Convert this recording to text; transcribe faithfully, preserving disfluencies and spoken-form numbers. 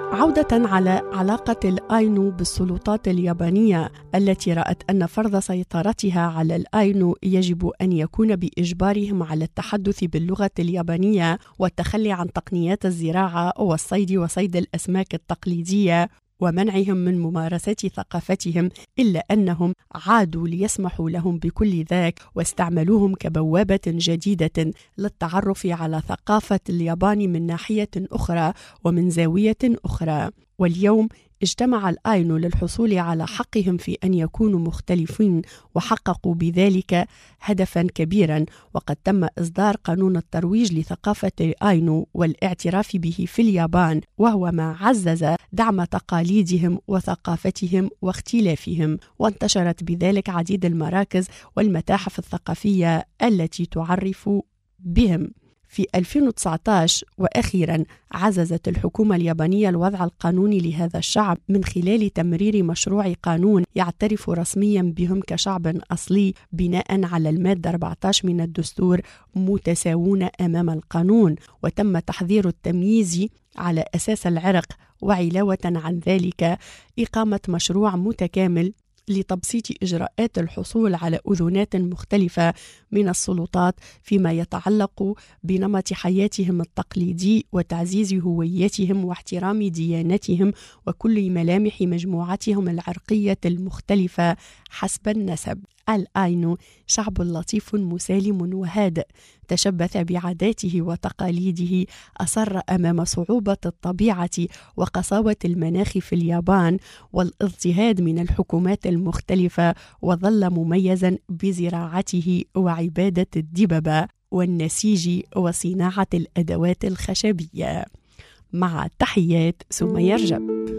عودة على علاقة الآينو بالسلطات اليابانية التي رأت أن فرض سيطرتها على الآينو يجب أن يكون بإجبارهم على التحدث باللغة اليابانية والتخلي عن تقنيات الزراعة والصيد وصيد الأسماك التقليدية ومنعهم من ممارسة ثقافتهم، إلا أنهم عادوا ليسمحوا لهم بكل ذاك واستعملوهم كبوابة جديدة للتعرف على ثقافة اليابان من ناحية أخرى ومن زاوية أخرى. واليوم اجتمع الآينو للحصول على حقهم في أن يكونوا مختلفين، وحققوا بذلك هدفا كبيرا. وقد تم إصدار قانون الترويج لثقافة الآينو والاعتراف به في اليابان، وهو ما عزز دعم تقاليدهم وثقافتهم واختلافهم، وانتشرت بذلك عديد المراكز والمتاحف الثقافية التي تعرف بهم. في ألفين وتسعة عشر وأخيرا عززت الحكومة اليابانية الوضع القانوني لهذا الشعب من خلال تمرير مشروع قانون يعترف رسميا بهم كشعب أصلي بناء على المادة أربعة عشر من الدستور، متساوون أمام القانون. وتم تحظير التمييز على أساس العرق، وعلاوة عن ذلك إقامة مشروع متكامل لتبسيط إجراءات الحصول على أذونات مختلفة من السلطات فيما يتعلق بنمط حياتهم التقليدي وتعزيز هويتهم واحترام ديانتهم وكل ملامح مجموعتهم العرقية المختلفة حسب النسب. الآينو شعب لطيف مسالم وهادئ، تشبث بعاداته وتقاليده، أصر أمام صعوبة الطبيعة وقساوة المناخ في اليابان والاضطهاد من الحكومات المختلفة، وظل مميزا بزراعته وعبادة الدببة والنسيج وصناعة الأدوات الخشبية. مع تحيات سمية رجب.